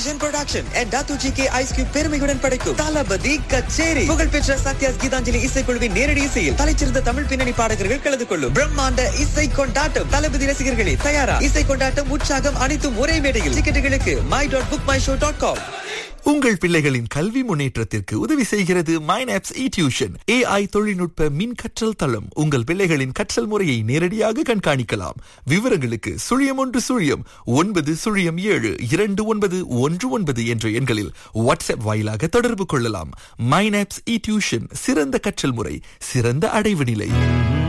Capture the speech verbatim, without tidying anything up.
Vision production and Datu G K Ice Cube பெருமையுடன் படைக்கும் தளபதி கச்சேரி. புகழ்பெற்ற சத்யாஸ் கீதாஞ்சலி இசைக்குழுவின் நேரடி இசையில் தலைச்சிறந்த தமிழ் பின்னணி பாடகர்கள் கலந்து கொள்ளும் பிரம்மாண்ட இசை கொண்டாட்டம். தளபதி ரசிகர்களே தயாரா? இசை கொண்டாட்டம், உற்சாகம் அனைத்தும் ஒரே மேடையில். டிக்கெட்டுகளுக்கு my dot book my show dot com. உங்கள் பிள்ளைகளின் கல்வி முன்னேற்றத்திற்கு உதவி செய்கிறது மைனாப்ஸ் இ டியூஷன். ஏஐ தொழில்நுட்ப மின் கற்றல் தளம். உங்கள் பிள்ளைகளின் கற்றல் முறையை நேரடியாக கண்காணிக்கலாம். விவரங்களுக்கு சுழியம் ஒன்று சுழியம் ஒன்பது சுழியம் ஏழு இரண்டு ஒன்பது ஒன்று ஒன்பது என்ற எண்களில் வாட்ஸ்அப் வாயிலாக தொடர்பு கொள்ளலாம். மைனாப்ஸ் இ டியூஷன், சிறந்த கற்றல் முறை, சிறந்த அடைவு நிலை.